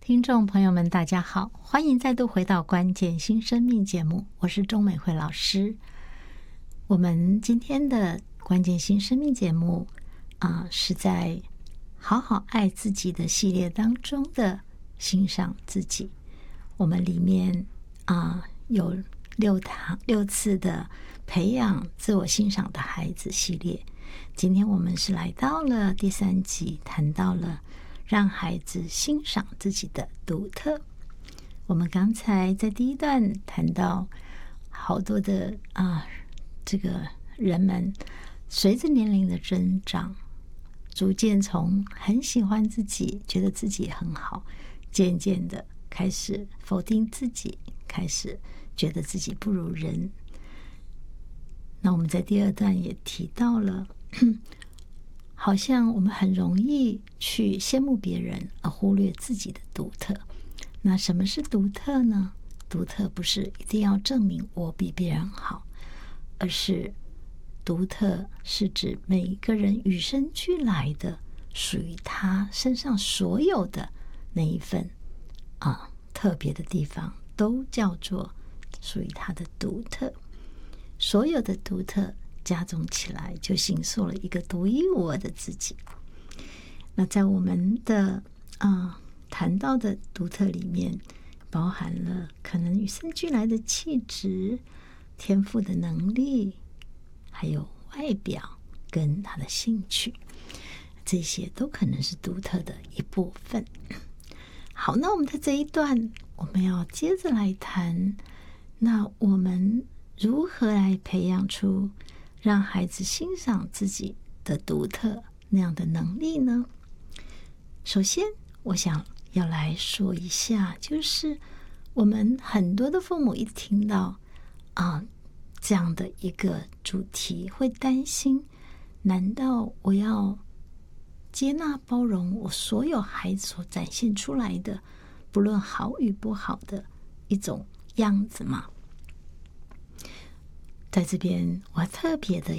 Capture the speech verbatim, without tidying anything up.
听众朋友们大家好，欢迎再度回到关键新生命节目，我是钟美惠老师。我们今天的关键新生命节目啊、呃，是在好好爱自己的系列当中的欣赏自己。我们里面啊、呃、有六堂六次的培养自我欣赏的孩子系列，今天我们是来到了第三集，谈到了让孩子欣赏自己的独特。我们刚才在第一段谈到好多的啊，这个人们随着年龄的增长，逐渐从很喜欢自己，觉得自己很好，渐渐的开始否定自己，开始觉得自己不如人。那我们在第二段也提到了好像我们很容易去羡慕别人，而忽略自己的独特。那什么是独特呢？独特不是一定要证明我比别人好，而是独特是指每一个人与生俱来的，属于他身上所有的那一份啊特别的地方，都叫做属于他的独特。所有的独特加总起来，就形塑了一个独一无二的自己。那在我们的啊、呃、谈到的独特里面，包含了可能与生俱来的气质、天赋的能力，还有外表跟他的兴趣，这些都可能是独特的一部分。好，那我们在这一段，我们要接着来谈，那我们如何来培养出让孩子欣赏自己的独特那样的能力呢？首先我想要来说一下，就是我们很多的父母一听到啊这样的一个主题，会担心，难道我要接纳包容我所有孩子所展现出来的不论好与不好的一种样子吗？在这边我特别的